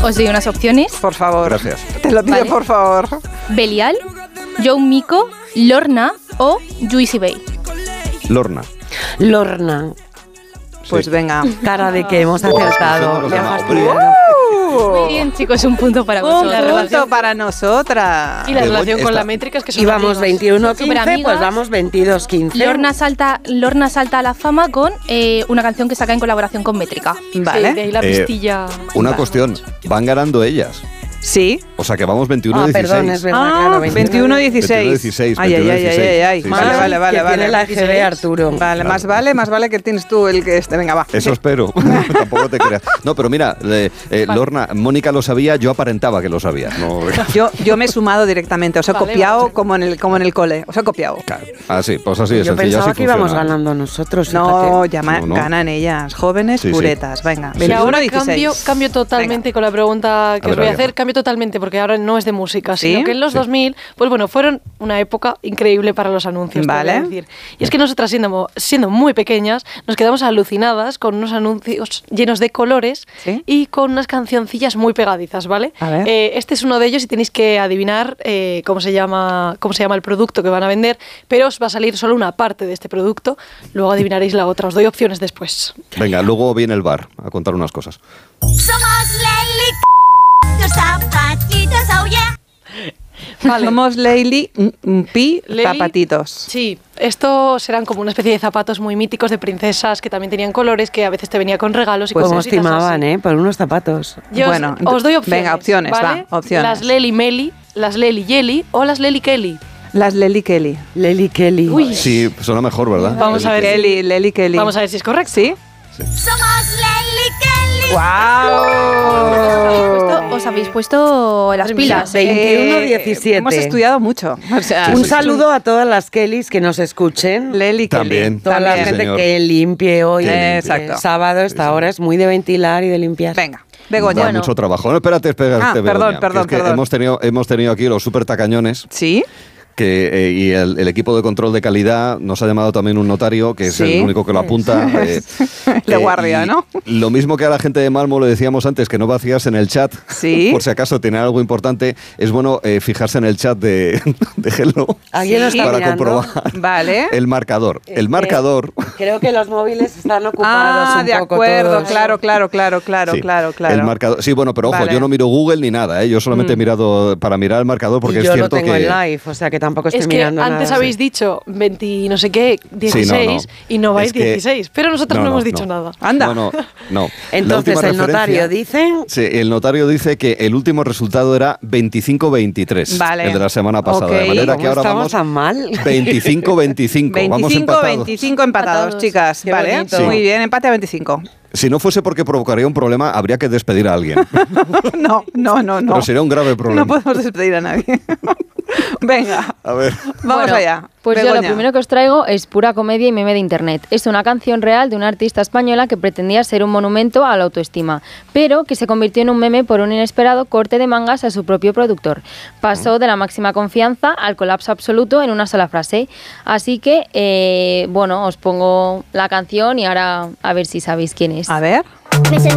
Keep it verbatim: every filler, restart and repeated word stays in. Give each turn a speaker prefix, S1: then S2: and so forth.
S1: Os doy unas opciones.
S2: Por favor.
S3: Gracias.
S2: Te lo pido,
S1: Vale.
S2: por favor.
S1: Belial, Joe Miko, Lorna o Juicy Bay.
S3: Lorna.
S4: Lorna.
S2: Pues
S3: Sí.
S2: venga.
S4: Cara de que hemos acertado.
S3: Wow,
S4: Me ha
S3: hombre.
S4: fastidiado.
S1: Muy bien, chicos, un punto para
S2: Un
S1: vosotros.
S2: punto
S5: relación-
S2: para nosotras.
S5: Y la
S3: Begoña
S5: relación con
S3: está-
S5: la métrica es que son
S4: Íbamos
S5: amigos.
S4: veintiuno quince,
S1: Superamigas.
S4: pues vamos veintidós quince.
S1: Lorna salta, Lorna salta a la fama con eh, una canción que saca en colaboración con Métrica.
S2: Vale.
S5: Sí, de ahí la
S3: Eh,
S5: pistilla.
S3: Una
S2: Vale.
S3: cuestión, van ganando ellas.
S2: Sí.
S3: O sea que vamos veintiuno
S4: Ah,
S3: dieciséis.
S4: perdón, es verdad,
S2: Ah,
S4: claro.
S2: veintiuno dieciséis.
S3: dieciséis,
S2: Ay, ay, ay, ay,
S3: veintiuno
S2: ay, ay.
S3: dieciséis. Sí,
S2: Vale,
S3: sí, sí.
S2: vale, vale,
S4: Que
S2: vale.
S4: tiene la G B Arturo.
S2: Vale, más vale, más vale que tienes tú el que este. Venga, va.
S3: Eso espero. Tampoco te creas. No, pero mira, le- eh, Lorna, Mónica lo sabía, yo aparentaba que lo sabía. No,
S2: Yo, yo me he sumado directamente, os he
S5: Vale,
S2: copiado
S5: vale.
S2: como en el como en el cole, os he copiado.
S3: claro. Ah, sí, pues así de
S4: Yo
S3: sencillo,
S4: pensaba
S3: así
S4: que íbamos
S3: funciona.
S4: ganando nosotros.
S2: No,
S4: fíjate.
S2: llama-
S3: No, no.
S2: ganan ellas, jóvenes
S3: Sí, sí.
S2: puretas. Venga,
S3: Sí.
S5: Y
S2: veintiuno
S5: ahora
S2: dieciséis.
S5: cambio, cambio totalmente con la pregunta que
S3: A
S5: os
S3: ver,
S5: voy a
S3: a ver.
S5: hacer, cambio totalmente porque ahora no es de música,
S2: ¿Sí?
S5: sino que en los
S3: Sí.
S5: dos mil, pues bueno, fueron una época increíble para los anuncios, te voy a
S2: Vale.
S5: decir. Y es que nosotras siendo, siendo muy pequeñas, nos quedamos alucinadas con unos anuncios llenos de colores
S2: ¿Sí?
S5: y con unas cancioncillas muy pegadizas, ¿vale?
S2: A ver.
S5: Eh, este es uno de ellos y tenéis que adivinar eh, cómo se llama cómo se llama el producto que van a vender, pero os va a salir solo una parte de este producto, luego adivinaréis la otra, os doy opciones después.
S3: Venga, luego viene el bar a contar unas cosas.
S6: Somos Leli, los zapatitos, oh yeah.
S5: Vale.
S2: Somos Leili mm, mm, Pi
S5: Leli-
S2: Zapatitos.
S5: Sí, estos serán como una especie de zapatos muy míticos de princesas que también tenían colores, que a veces te venía con regalos y
S4: Pues
S5: cosas
S4: nos timaban,
S5: así.
S4: ¿eh? Por unos zapatos.
S5: Yo os-
S2: Bueno,
S5: os, doy opciones.
S2: venga, opciones,
S5: ¿vale?
S2: va, opciones.
S5: Las Leli Meli, las Leli Yeli o las Leli Kelly.
S2: Las Leli Kelly.
S4: Leli Kelly.
S5: Uy.
S3: Sí, suena mejor, ¿verdad?
S5: Vamos a ver.
S2: Kelly, Leli Kelly.
S5: Vamos a ver si es correcto.
S2: ¿Sí?
S6: Somos Leli Kelly.
S2: ¡Wow!
S1: Os habéis puesto las pilas. ¿eh?
S4: veintiuno diecisiete.
S2: Hemos estudiado mucho. O sea,
S4: Un
S3: sí,
S4: saludo a todas las Kellys que nos escuchen.
S2: Leli Kelly.
S3: También.
S4: Toda la
S3: Sí,
S4: gente
S3: señor.
S4: que limpie hoy.
S3: Que limpie.
S2: Exacto.
S4: Sábado, esta
S3: Sí,
S4: hora es muy de ventilar y de limpiar.
S2: Venga, Begoña.
S3: Da
S1: Bueno.
S3: mucho trabajo. No, espérate, espérate,
S2: Ah,
S3: Begoña,
S2: perdón,
S3: que
S2: perdón,
S3: es que
S2: perdón.
S3: Hemos tenido, hemos tenido aquí los súper tacañones.
S2: ¿Sí?
S3: Que, eh, y el, el equipo de control de calidad nos ha llamado también un notario, que es
S2: Sí.
S3: el único que lo apunta. eh,
S2: De guardia,
S3: y
S2: ¿no?
S3: Lo mismo que a la gente de Malmo le decíamos antes, que no vacías en el chat,
S2: Sí.
S3: por si acaso tiene algo importante, es bueno eh, fijarse en el chat de, de Hello
S4: ¿Alguien lo está
S3: para
S4: mirando?
S3: comprobar
S2: Vale.
S3: el marcador.
S4: Es
S3: El
S4: que
S3: marcador...
S4: Creo que los móviles están ocupados
S2: Ah,
S4: un
S2: de
S4: poco
S2: acuerdo,
S4: todos.
S2: claro, claro, claro, claro,
S3: Sí,
S2: claro, claro.
S3: El marcador, sí, bueno, pero ojo,
S2: Vale.
S3: yo no miro Google ni nada, ¿eh? Yo solamente he mirado para mirar el marcador porque
S4: y
S3: es
S4: yo lo
S3: cierto
S4: tengo
S3: que...
S4: en live, o sea que tampoco estoy
S5: Es que
S4: mirando
S5: antes
S4: nada.
S5: habéis dicho veinte no sé qué, dieciséis
S3: no.
S5: y no vais
S3: Es que-
S5: dieciséis, pero nosotros no,
S3: no, no,
S5: hemos dicho
S3: no.
S5: nada.
S2: Anda.
S3: No, no, no. La
S4: Entonces
S3: última
S4: el notario
S3: referencia-
S4: dice...
S3: Sí, el notario dice que el último resultado era veinticinco veintitrés,
S2: Vale.
S3: el de la semana pasada.
S2: Ok.
S3: De manera que
S4: ¿Cómo
S3: ahora
S4: estamos
S3: vamos
S4: tan mal?
S3: veinticinco veinticinco. Vamos
S2: veinticinco
S3: empatados.
S2: veinticinco empatados,
S5: Empatados.
S2: chicas.
S4: Qué
S2: Vale,
S4: bonito.
S2: muy
S3: Sí.
S2: bien, empate a veinticinco.
S3: Si no fuese porque provocaría un problema, habría que despedir a alguien.
S2: No, no, no, no.
S3: Pero sería un grave problema.
S2: No podemos despedir a nadie. Venga,
S3: A ver.
S2: vamos
S7: Bueno,
S2: allá.
S7: Pues yo lo
S2: Begoña.
S7: primero que os traigo es pura comedia y meme de internet. Es una canción real de una artista española que pretendía ser un monumento a la autoestima, pero que se convirtió en un meme por un inesperado corte de mangas a su propio productor. Pasó de la máxima confianza al colapso absoluto en una sola frase. Así que, eh, bueno, os pongo la canción y ahora a ver si sabéis quién es.
S2: A ver.
S6: Me